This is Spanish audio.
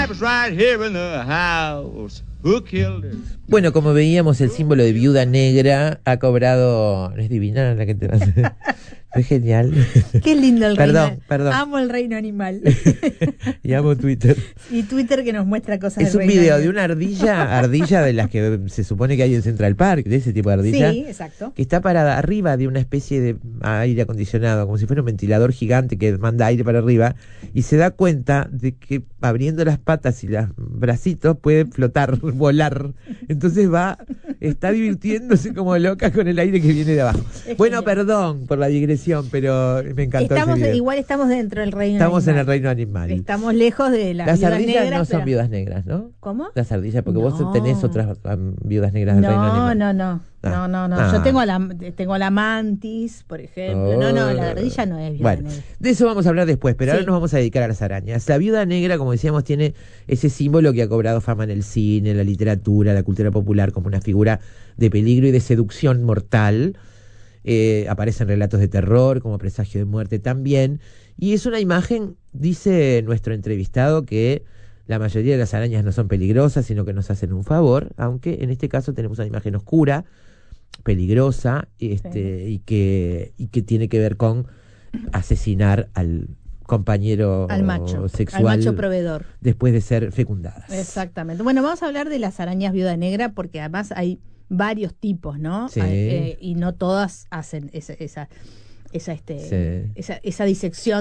happens right here in the house. Who killed her? Bueno, como veíamos, el símbolo de viuda negra ha cobrado... ¿No es divina la que te hace? ¿No es genial? Qué lindo el reino. Perdón. Amo el reino animal. Y amo Twitter. Y Twitter que nos muestra cosas Es del un reino video animal. de una ardilla de las que se supone que hay en Central Park, de ese tipo de ardilla. Sí, exacto. Que está parada arriba de una especie de aire acondicionado, como si fuera un ventilador gigante que manda aire para arriba, y se da cuenta de que abriendo las patas y los bracitos puede flotar, volar. Entonces está divirtiéndose como loca con el aire que viene de abajo. Bueno, perdón por la digresión, pero me encantó ese video. Igual estamos dentro del reino Estamos animal. en el reino animal. Estamos lejos de las Las viudas ardillas negras, no son pero- viudas negras, ¿no? ¿Cómo? Las ardillas, porque vos No. tenés otras viudas negras del reino animal. No. Yo tengo la mantis, por ejemplo. La ardilla no es viuda Bueno, negra. de eso vamos a hablar después, pero ahora Sí. nos vamos a dedicar a las arañas. La viuda negra, como decíamos, tiene ese símbolo que ha cobrado fama en el cine, en la literatura, la cultura popular, como una figura de peligro y de seducción mortal. Aparece en relatos de terror, como presagio de muerte también. Y es una imagen, dice nuestro entrevistado, que la mayoría de las arañas no son peligrosas, sino que nos hacen un favor, aunque en este caso tenemos una imagen oscura, peligrosa, y que tiene que ver con asesinar al compañero Al macho sexual proveedor. después de ser fecundadas. Exactamente. Bueno, vamos a hablar de las arañas viuda negra porque además hay varios tipos, ¿no? Sí. Y no todas hacen esa disección